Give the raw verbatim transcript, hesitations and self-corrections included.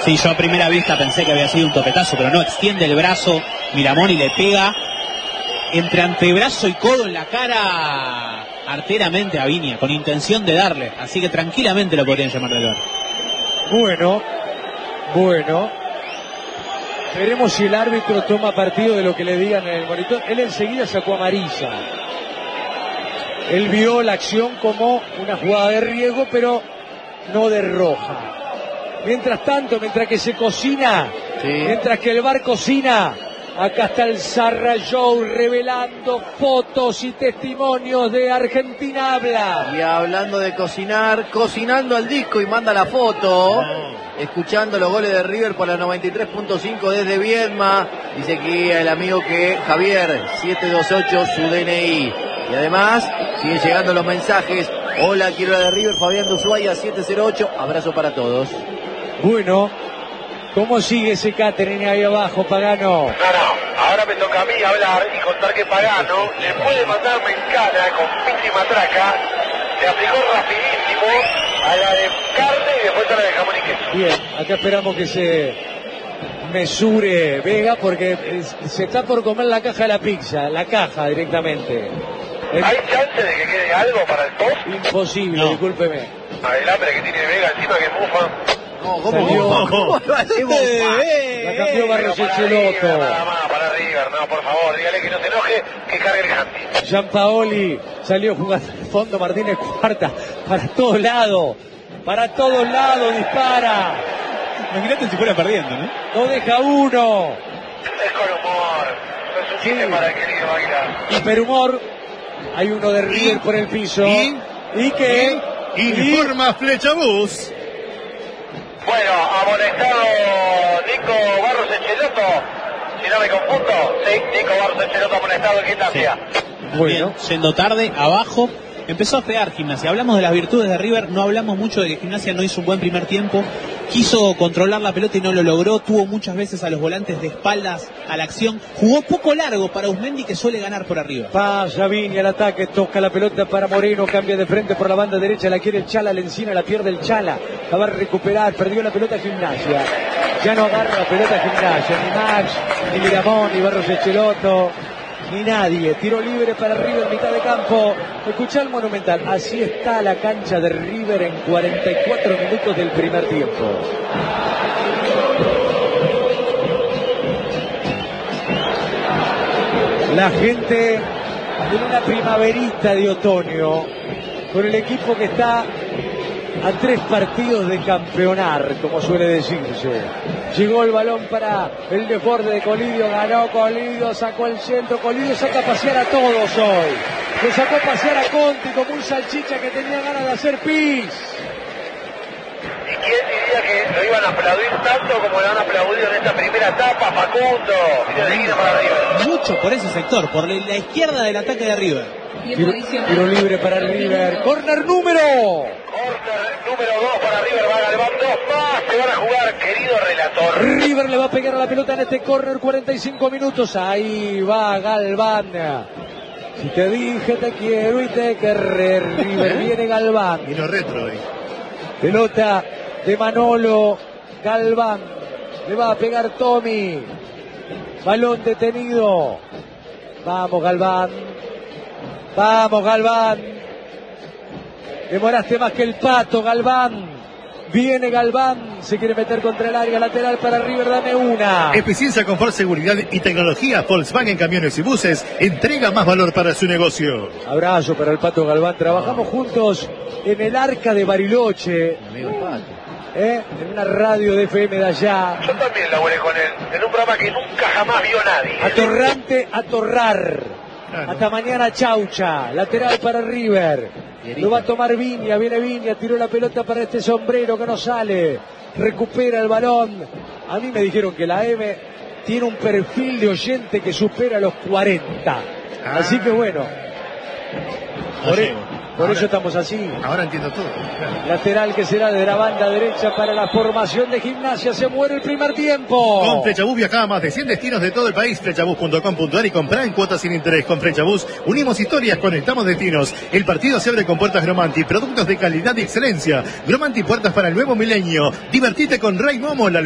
Sí, yo a primera vista pensé que había sido un topetazo, pero no, extiende el brazo Miramón y le pega entre antebrazo y codo en la cara arteramente a Viña, con intención de darle, así que tranquilamente lo podrían llamar del V A R. Bueno, bueno, veremos si el árbitro toma partido de lo que le digan en el monitor. Él enseguida sacó amarilla. Él vio la acción como una jugada de riesgo, pero no de roja. Mientras tanto, mientras que se cocina, sí. mientras que el V A R cocina, acá está el Zarra Show revelando fotos y testimonios de Argentina Habla. Y hablando de cocinar, cocinando al disco y manda la foto. No. Escuchando los goles de River por la noventa y tres punto cinco desde Viedma. Dice aquí el amigo que Javier, siete dos ocho, su D N I. Y además, siguen llegando los mensajes. Hola, quiero la de River, Fabián de Ushuaia, siete cero ocho. Abrazo para todos. Bueno, ¿cómo sigue ese catering ahí abajo, Pagano? No, no, ahora me toca a mí hablar y contar que Pagano le puede mandar mencana con pinche y matraca. Se aplicó rapidísimo a la de carne y después a la de jamón y queso. Bien, acá esperamos que se mesure Vega porque se está por comer la caja de la pizza, la caja directamente. ¿Hay chance de que quede algo para el post? Imposible, no. Discúlpeme. Ah, el hambre que tiene Vega encima que mufa. No, ¿cómo? ¿Cómo? ¿Cómo? La cambió Barros Echelotto. Nada más, para River, no, por favor, dígale que no se enoje, que cargue el Handy. Gianpaoli salió jugando al fondo, Martínez Cuarta, para todos lados, para todos lados dispara. Imagínate si fuera perdiendo, ¿no? No deja uno. Es con humor, no es un chiste sí. para el querido Aguilar. Hiperhumor, hay uno de River por el piso. ¿Y? ¿Y qué? Informa Flechabús. Bueno, amonestado Nico Barros Echelotto, si no me confundo, sí, Nico Barros Echelotto amonestado en Gimnasia. Sí. Bueno, yendo tarde, abajo, empezó a pegar Gimnasia. Hablamos de las virtudes de River, no hablamos mucho de que Gimnasia no hizo un buen primer tiempo. Quiso controlar la pelota y no lo logró, tuvo muchas veces a los volantes de espaldas a la acción, jugó poco largo para Usmendi que suele ganar por arriba. Pasa Viña al ataque, toca la pelota para Moreno, cambia de frente por la banda derecha, la quiere el Chala, la encina, la pierde el Chala, la va a recuperar, perdió la pelota Gimnasia, ya no agarra la pelota Gimnasia, ni Max, ni Miramón, ni Barros Echelotto, ni nadie. Tiro libre para River, mitad de campo. Escuchá el Monumental. Así está la cancha de River en cuarenta y cuatro minutos del primer tiempo. La gente en una primaverista de otoño, con el equipo que está a tres partidos de campeonar, como suele decirse. Llegó el balón para el desborde de Colidio, ganó Colidio, sacó el centro, Colidio saca a pasear a todos hoy. Le sacó a pasear a Conti como un salchicha que tenía ganas de hacer pis. ¿Y quién diría que lo iban a aplaudir tanto como lo han aplaudido en esta primera etapa, Facundo? Mira de esquina para River. Mucho por ese sector, por la izquierda del ataque de River. Tiro, tiro libre para River. Corner número. Corner número dos para River. Va Galván. Dos más se van a jugar, querido relator. River le va a pegar a la pelota en este corner. cuarenta y cinco minutos. Ahí va Galván. Si te dije te quiero y te querré. River viene Galván. Y lo retro hoy. Pelota de Manolo. Galván. Le va a pegar Tommy. Balón detenido. Vamos Galván. Vamos, Galván. Demoraste más que el pato, Galván. Viene Galván. Se quiere meter contra el área lateral para River. Dame una. Eficiencia, confort, seguridad y tecnología. Volkswagen Camiones y Buses entrega más valor para su negocio. Abrazo para el pato Galván. Trabajamos juntos en el Arca de Bariloche. Amigo pato. ¿Eh? En una radio de F M de allá. Yo también laboré con él. En un programa que nunca jamás vio nadie. Atorrante a torrar. Claro. Hasta mañana, Chaucha. Lateral para River. Lo va a tomar Viña. Viene Viña. Tiró la pelota para este sombrero que no sale. Recupera el balón. A mí me dijeron que la M tiene un perfil de oyente que supera los cuarenta. Ah. Así que bueno. Por, e por ahora, eso estamos así. Ahora entiendo todo. Lateral que será de la banda derecha para la formación de Gimnasia. Se muere el primer tiempo. Con Flechabús viaja a más de cien destinos de todo el país. Flechabús punto com punto ar y compra en cuotas sin interés. Con Flechabús unimos historias, conectamos destinos. El partido se abre con puertas Gromanti. Productos de calidad y excelencia. Gromanti, puertas para el nuevo milenio. Divertite con Ray Momo. La